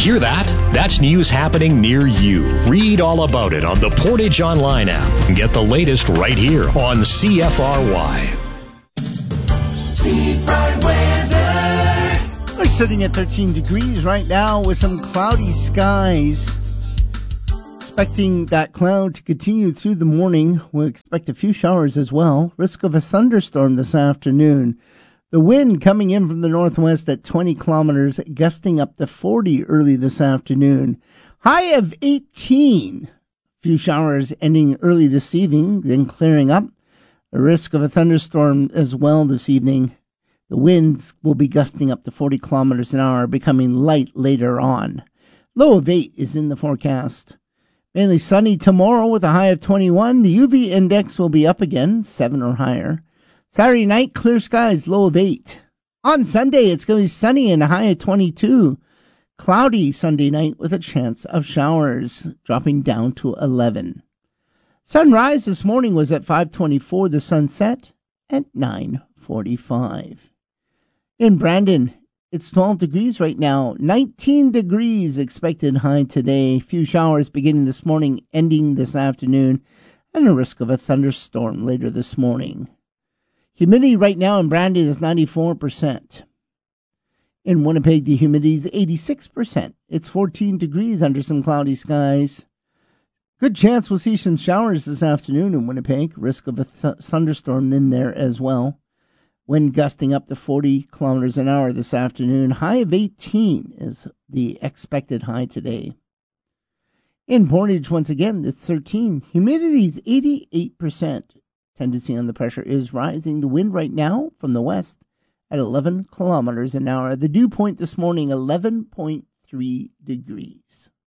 Hear that? That's news happening near you. Read all about it on the Portage Online app and get the latest right here on CFRY. Seafront weather. We're sitting at 13 degrees right now with some cloudy skies. Expecting that cloud to continue through the morning. We'll expect a few showers as well. Risk of a thunderstorm this afternoon. The wind coming in from the northwest at 20 kilometers, gusting up to 40 early this afternoon. High of 18. Few showers ending early this evening, then clearing up. A risk of a thunderstorm as well this evening. The winds will be gusting up to 40 kilometers an hour, becoming light later on. Low of 8 is in the forecast. Mainly sunny tomorrow with a high of 21. The UV index will be up again, 7 or higher. Saturday night, clear skies, low of 8. On Sunday, it's going to be sunny and a high of 22. Cloudy Sunday night with a chance of showers, dropping down to 11. Sunrise this morning was at 5:24. The sunset at 9:45. In Brandon, it's 12 degrees right now. 19 degrees expected high today. Few showers beginning this morning, ending this afternoon, and a risk of a thunderstorm later this morning. Humidity right now in Brandon is 94%. In Winnipeg, the humidity is 86%. It's 14 degrees under some cloudy skies. Good chance we'll see some showers this afternoon in Winnipeg. Risk of a thunderstorm in there as well. Wind gusting up to 40 kilometers an hour this afternoon. High of 18 is the expected high today. In Portage, once again, it's 13. Humidity is 88%. Tendency on the pressure is rising. The wind right now from the west at 11 kilometers an hour. The dew point this morning, 11.3 degrees.